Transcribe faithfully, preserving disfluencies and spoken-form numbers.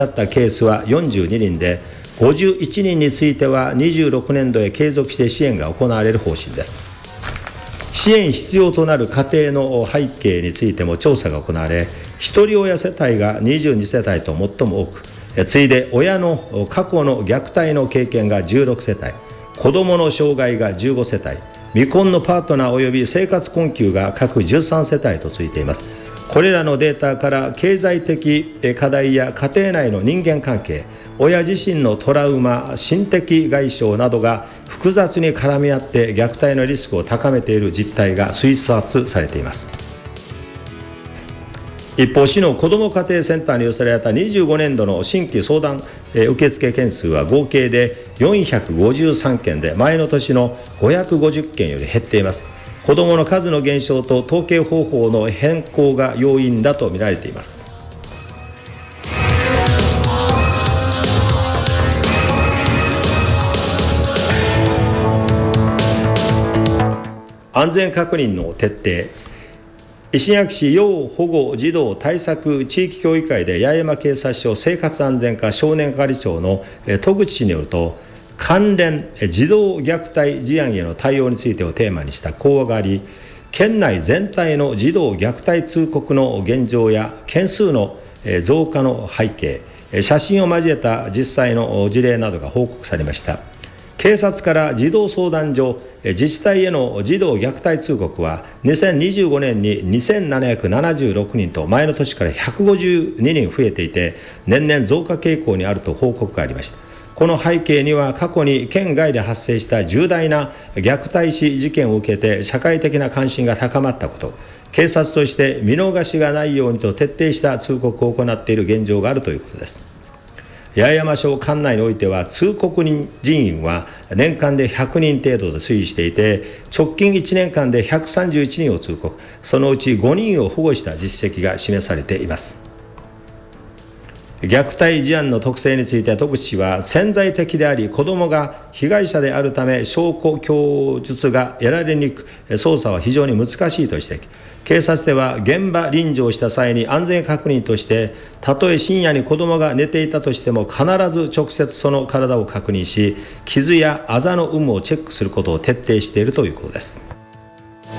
だったケースはよんじゅうににんで、ごじゅういちにんについてはにじゅうろくねんどへ継続して支援が行われる方針です。支援必要となる家庭の背景についても調査が行われ、ひとり親世帯がにじゅうにせたいと最も多く、次いで親の過去の虐待の経験がじゅうろくせたい、子どもの障害がじゅうごせたい、未婚のパートナー及び生活困窮が各じゅうさんせたいとついています。これらのデータから経済的課題や家庭内の人間関係、親自身のトラウマ、心的外傷などが複雑に絡み合って虐待のリスクを高めている実態が推察されています。一方、市の子ども家庭センターに寄せられたにじゅうごねんどの新規相談受付件数は合計でよんひゃくごじゅうさんけんで、前の年のごひゃくごじゅっけんより減っています。子どもの数の減少と統計方法の変更が要因だとみられています。安全確認の徹底。石垣市要保護児童対策地域協議会で八重山警察署生活安全課少年係長の戸口氏によると、関連児童虐待事案への対応についてをテーマにした講話があり、県内全体の児童虐待通告の現状や件数の増加の背景、写真を交えた実際の事例などが報告されました。警察から児童相談所、自治体への児童虐待通告はにせんにじゅうごねんににせんななひゃくななじゅうろくにんと前の年からひゃくごじゅうににん増えていて、年々増加傾向にあると報告がありました。この背景には、過去に県外で発生した重大な虐待死事件を受けて社会的な関心が高まったこと、警察として見逃しがないようにと徹底した通告を行っている現状があるということです。八重山署管内においては、通告人員は年間でひゃくにん程度で推移していて、直近いちねんかんでひゃくさんじゅういちにんを通告、そのうちごにんを保護した実績が示されています。虐待事案の特性について戸口氏は、潜在的であり子どもが被害者であるため証拠供述が得られにくく、捜査は非常に難しいと指摘。警察では現場臨場した際に安全確認として、たとえ深夜に子どもが寝ていたとしても必ず直接その体を確認し、傷やあざの有無をチェックすることを徹底しているということです。